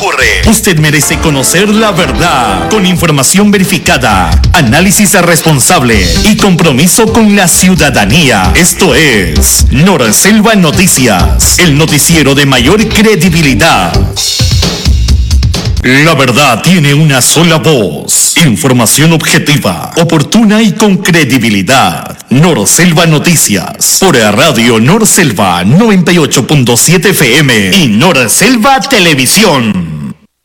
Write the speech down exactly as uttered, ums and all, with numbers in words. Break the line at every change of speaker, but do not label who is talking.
ocurre.
Usted merece conocer la verdad, con información verificada, análisis responsable y compromiso con la ciudadanía. Esto es Norselva Noticias, el noticiero de mayor credibilidad. La verdad tiene una sola voz. Información objetiva, oportuna y con credibilidad. Norselva Noticias, por Radio Norselva noventa y ocho punto siete F M y Norselva Televisión.